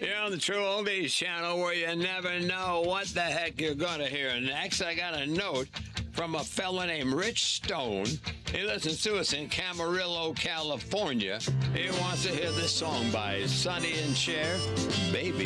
You're on the True Oldies channel where you never know what the heck you're going to hear next. I got a note from a fella named Rich Stone. He listens to us in Camarillo, California. He wants to hear this song by Sonny and Cher, Baby.